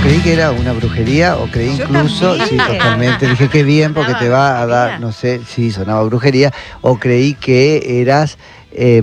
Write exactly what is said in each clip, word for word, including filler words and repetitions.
creí que era una brujería o creí Yo incluso, también. sí, totalmente, dije que bien porque te va a dar, no sé, sí, sonaba brujería, o creí que eras, eh,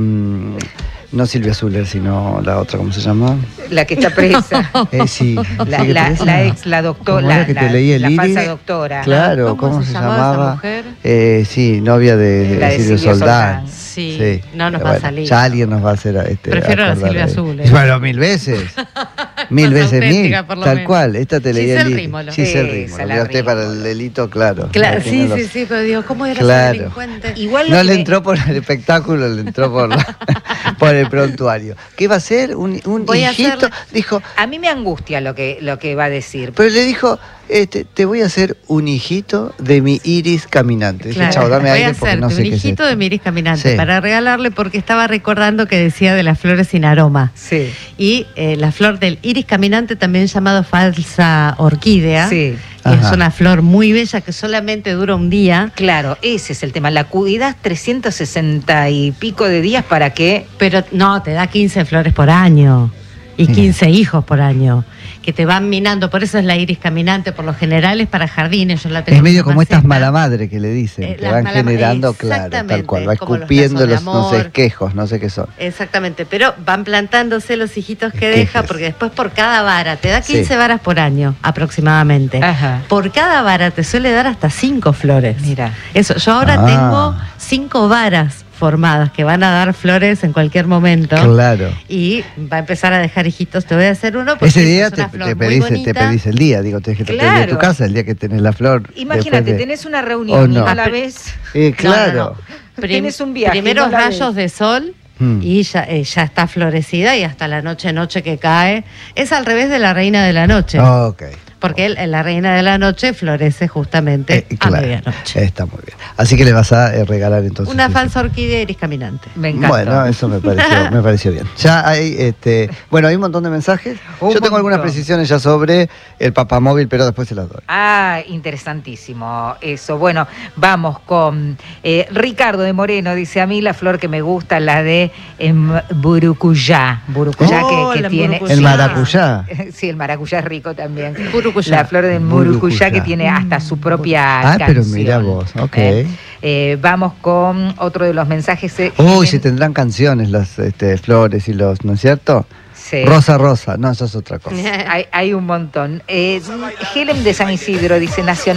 no Silvia Zuller, sino la otra, ¿cómo se llama? La que está presa. Eh, sí, La, ¿sí que la, presa? la ex, la doctora, ¿Cómo era la, que te la, leí el la iris? falsa doctora. Claro, ¿Cómo ¿cómo, se se, llamaba llamaba? esa mujer? Eh, sí, novia de, de La de Silvio Silvio Soldán. Soldán. Sí, no nos va a salir. Ya alguien nos va a hacer este, Prefiero a la acordar Silvia de- Zuller. Bueno, mil veces. Mil Más veces mil. auténtica, por lo Tal menos. cual. Esta te leía Giselle el Rímolo. Giselle Esa, Rímolo. la Mira usted para el Rímolo. delito, claro. Claro, Ya sí, tiene sí, los- sí, pero digo, ¿cómo era Claro. ese delincuente? Igual lo No que le me- entró por el espectáculo, le entró por, la- por el prontuario. ¿Qué va a ser? Un, un Voy a hijito. hacerle- Dijo, A mí me angustia lo que, lo que va a decir. pero le dijo, este, te voy a hacer un hijito de mi iris caminante. Dice, Claro, chao, dame voy a aire porque hacerte no sé un qué es hijito esto. de mi iris caminante Sí. para regalarle porque estaba recordando que decía de las flores sin aroma. Sí. Y eh, la flor del iris caminante, también llamado falsa orquídea, Sí. que Ajá. es una flor muy bella que solamente dura un día, Claro, ese es el tema. La cuidas trescientos sesenta y pico de días para que... pero no, te da quince flores por año y Sí. quince hijos por año, que te van minando. Por eso es la iris caminante, por lo general es para jardines. Yo la tengo Es en medio una como estas maceta. mala madre que le dicen, Eh, que las van mala ma- generando, claro, tal exactamente, cual, va como los escupiendo lazos de los, no sé, amor. quejos, no sé qué son. Exactamente, pero van plantándose los hijitos que Quejes. deja, porque después por cada vara, te da quince Sí. varas por año aproximadamente. Ajá. Por cada vara te suele dar hasta cinco flores. Mira. Eso, yo ahora Ah. tengo cinco varas formadas que van a dar flores en cualquier momento. Claro. Y va a empezar a dejar hijitos. Te voy a hacer uno porque Ese día es te, una flor te muy pedís, te bonita. pedís el día, digo, tenés que tratar el día de tu Claro. casa, el día que tenés la flor. Imagínate, después de- tenés una ¿O reunión no? y a la vez... Eh, No, claro. no, no. Prim- Tenés un viaje, Primeros no la ves. rayos de sol Hmm. y ya, eh, ya está florecida y hasta la noche noche que cae. Es al revés de la reina de la noche. Ok. Porque el- la reina de la noche florece justamente Eh, a claro. medianoche. Está muy bien. Así que le vas a eh, regalar entonces. Una ese. falsa orquídea iris caminante. Me encanta. Bueno, eso me pareció, me pareció bien. Ya hay, este, bueno, hay un montón de mensajes. Un Yo tengo algunas montón. precisiones ya sobre el papamóvil, pero después se las doy. Ah, interesantísimo eso. Bueno, vamos con eh, Ricardo de Moreno. Dice, a mí la flor que me gusta, la de em, Burucuyá. Burucuyá Oh, que, que la tiene... Burucuyá. El maracuyá. Sí, el maracuyá es rico también. Burucuyá. La flor del Burucuyá. Burucuyá que tiene hasta su propia Ah, pero canción. mira vos, ok. Eh, eh, vamos con otro de los mensajes. eh, Uy, Helen- si tendrán canciones las este, flores y los, ¿no es cierto? Sí. Rosa, rosa. No, eso es otra cosa. Hay, hay un montón. Eh, Helen de San Isidro dice, Nacional.